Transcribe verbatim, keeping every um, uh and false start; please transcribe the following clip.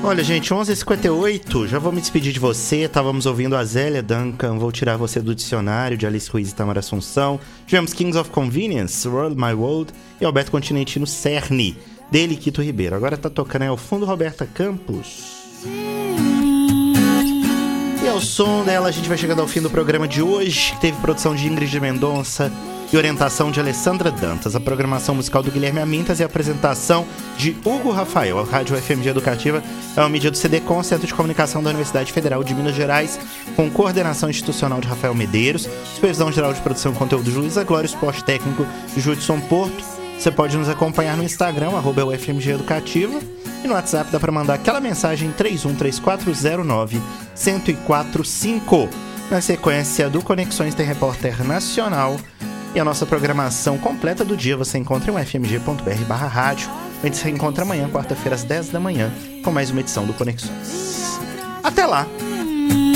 Olha, gente, onze e cinquenta e oito, já vou me despedir de você. Estávamos ouvindo a Zélia Duncan, Vou Tirar Você do Dicionário, de Alice Ruiz e Tamara Assunção. Tivemos Kings of Convenience, World My World, e Alberto Continentino, Cerne, dele, Quito Ribeiro. Agora tá tocando aí ao fundo Roberta Campos. E ao som dela a gente vai chegando ao fim do programa de hoje, que teve produção de Ingrid Mendonça e orientação de Alessandra Dantas, a programação musical do Guilherme Amintas e a apresentação de Hugo Rafael. A Rádio F M G Educativa é uma mídia do C D C O M, Centro de Comunicação da Universidade Federal de Minas Gerais, com coordenação institucional de Rafael Medeiros, supervisão geral de produção e conteúdo de Luísa Glória, suporte técnico de Judson Porto. Você pode nos acompanhar no Instagram, arroba U F M G Educativa, e no WhatsApp dá para mandar aquela mensagem três um três quatro zero nove um zero quatro cinco. Na sequência do Conexões tem Repórter Nacional. E a nossa programação completa do dia você encontra em u f m g ponto b r barra rádio. A gente se reencontra amanhã, quarta-feira, às dez da manhã, com mais uma edição do Conexões. Até lá!